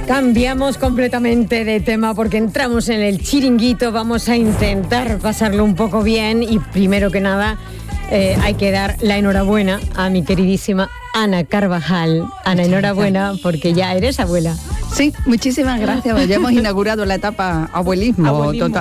Cambiamos completamente de tema porque entramos en el chiringuito, vamos a intentar pasarlo un poco bien y primero que nada hay que dar la enhorabuena a mi queridísima Ana Carvajal. Ana, enhorabuena porque ya eres abuela. Sí, muchísimas gracias, ya hemos inaugurado la etapa abuelismo. Total.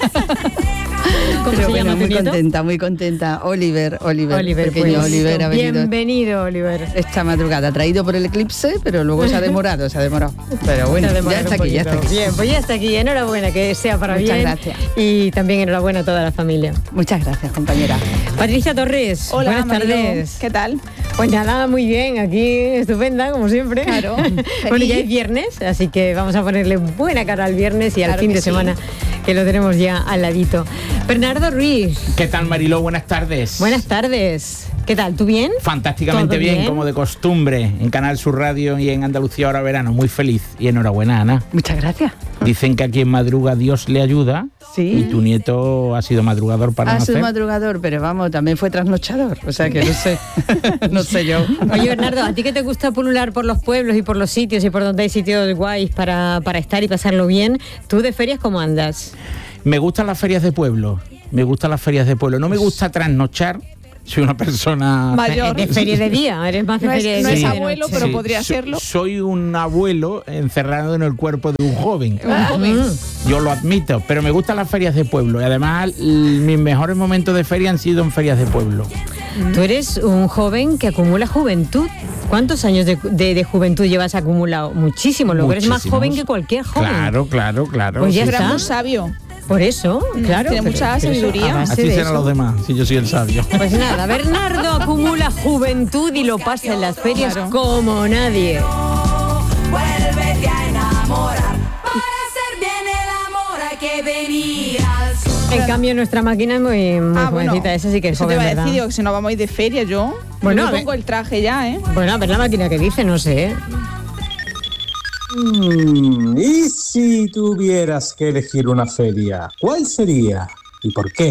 ¿Cómo Pero se llama tu nieto? Muy contenta. Oliver, pequeño pues, Oliver ha venido bienvenido, Oliver. esta madrugada, traído por el eclipse, pero luego se ha demorado. Pero bueno, ya está aquí. Bien, pues ya está aquí, enhorabuena, que sea para Muchas bien. gracias. Y también enhorabuena a toda la familia. Muchas gracias, compañera. Patricia Torres, Hola, buenas Mariló. tardes. ¿Qué tal? Pues nada, muy bien, aquí estupenda, como siempre. Claro. Bueno, ya es viernes, así que vamos a ponerle buena cara al viernes y al Claro fin que de sí. semana, que lo tenemos ya al ladito. Bernardo Ruiz, ¿Qué tal, Mariló? Buenas tardes. buenas tardes. ¿Qué tal? ¿Tú bien? Fantásticamente ¿Todo bien, bien? como de costumbre, en Canal Sur Radio y en Andalucía Ahora Verano. Muy feliz y enhorabuena, Ana. Muchas gracias. Dicen que a quien madruga Dios le ayuda. Sí. Y tu nieto ha sido madrugador para Ha sido nacer. madrugador, pero vamos, también fue trasnochador. O sea que no sé, no sé yo. Oye, Bernardo, ¿a ti que te gusta pulular por los pueblos y por los sitios y por donde hay sitios guays para estar y pasarlo bien? ¿Tú de ferias cómo andas? Me gustan las ferias de pueblo. No me gusta trasnochar. Soy una persona Mayor. De feria de día, eres más de No feria de es día. de abuelo, noche. pero podría serlo. Soy un abuelo encerrado en el cuerpo de un joven. Mm. Yo lo admito, pero me gustan las ferias de pueblo. Y además, mis mejores momentos de feria han sido en ferias de pueblo. Tú eres un joven que acumula juventud. ¿Cuántos años de juventud llevas acumulado? Muchísimo, lo que eres más Muchísimos. joven que cualquier joven. Claro. Pues ya Sí, está. Era muy sabio. Por eso, claro. Tiene mucha eso, sabiduría. a base Así de serán eso. los demás, si yo soy el sabio. Pues nada, Bernardo acumula juventud y lo pasa en las ferias Claro. como nadie. Vuélvete a enamorar. Para hacer bien el amor hay que venir al sur. En cambio, nuestra máquina es muy Bueno, jovencita, esa sí que es eso joven, te iba a ¿verdad? decir, digo, que si no vamos a ir de feria, yo Bueno, me a ver. pongo el traje ya, ¿eh? Bueno, a ver la máquina que dice, no sé. ¿eh? ¿Y si tuvieras que elegir una feria? ¿Cuál sería? ¿Y por qué?